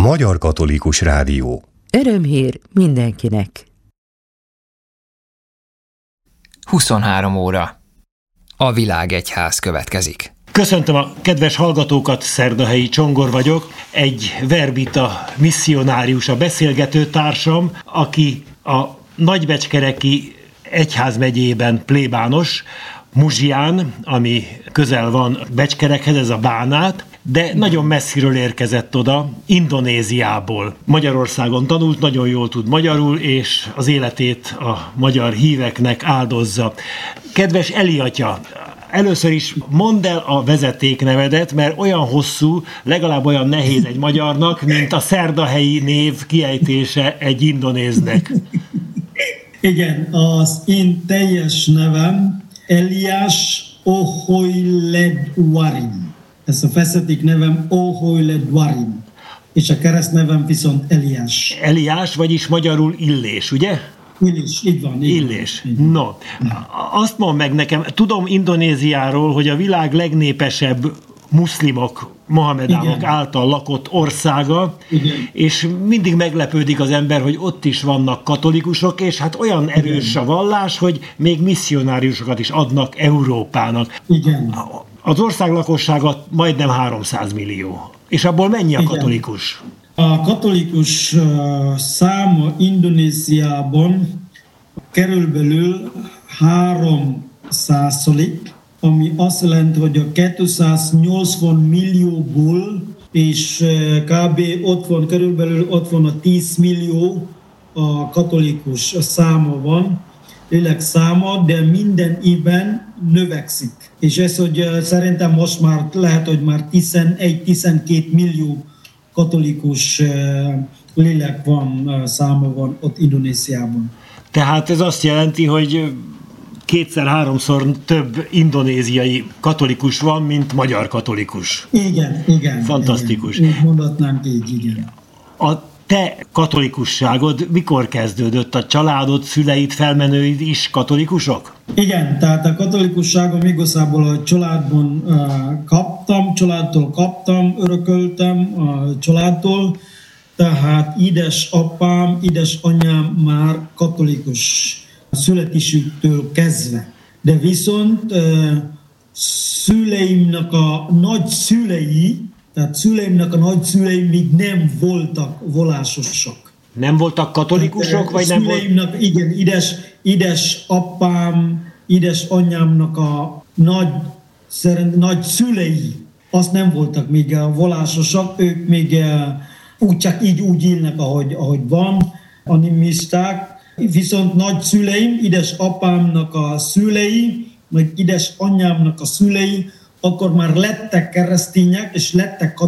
Magyar Katolikus Rádió. Örömhír mindenkinek. 23 óra. A Világegyház következik. Köszöntöm a kedves hallgatókat, Szerdahelyi Csongor vagyok, egy verbita misszionárius, a beszélgető társam, aki a nagybecskereki egyházmegyében plébános, Muzsián, ami közel van Becskerekhez, ez a Bánát, de nagyon messziről érkezett oda, Indonéziából. Magyarországon tanult, nagyon jól tud magyarul, és az életét a magyar híveknek áldozza. Kedves Eli atya, először is mondd el a vezetéknevedet, mert olyan hosszú, legalább olyan nehéz egy magyarnak, mint a szerdahelyi név kiejtése egy indonéznek. Igen, az én teljes nevem Elias Ohoiledwarin. Ez a vezeték nevem Ohoiledwarin. És a keresztnevem viszont Elias. Eliás, vagyis magyarul Illés, ugye? Illés, így van. Illés. No, azt mondd meg nekem, tudom Indonéziáról, hogy a világ legnépesebb muszlimok, mohamedánok által lakott országa, és mindig meglepődik az ember, hogy ott is vannak katolikusok, és hát olyan erős a vallás, hogy még misszionáriusokat is adnak Európának. Igen. Az ország lakossága majdnem 300 millió. És abból mennyi a katolikus? A katolikus száma Indonéziában körülbelül 3%, ami azt jelenti, hogy a 280 millióból, és kb. Körülbelül ott van a 10 millió a katolikus száma van, lélekszáma, de minden évben növekszik. És ez, hogy szerintem most már lehet, hogy már 11-12 millió katolikus lélek van, száma van ott Indonéziában. Tehát ez azt jelenti, hogy 2-3-szor több indonéziai katolikus van, mint magyar katolikus. Igen. Fantasztikus. Igen. Úgy mondhatnánk így, igen. A te katolikusságod mikor kezdődött? A családod, szüleid, felmenőid is katolikusok? Igen, tehát a katolikusságom igazából a családtól kaptam, örököltem a családtól, tehát édesapám, édesanyám már katolikus születésüktől kezdve. De viszont szüleimnek a nagyszülei, tehát szüleimnek a nagyszülei még nem voltak vallásosak. Nem voltak katolikusok, vagy nem voltak? Igen, édesapám, édesanyámnak a nagyszülei, azt nem voltak még vallásosak, ők még úgy élnek, ahogy van, animisták. Viszont nagyszüleim, édesapámnak a szülei, meg édesanyámnak a szülei, akkor már lettek keresztények, és lettek